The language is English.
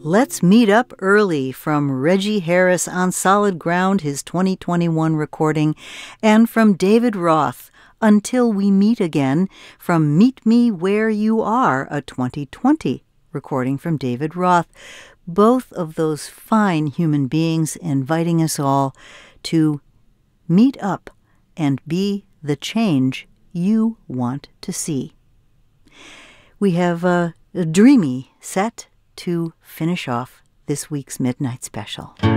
Let's Meet Up Early from Reggie Harris on Solid Ground, his 2021 recording, and from David Roth, Until We Meet Again, from Meet Me Where You Are, a 2020 recording from David Roth. Both of those fine human beings inviting us all to meet up and be the change you want to see. We have a dreamy set to finish off this week's Midnight Special.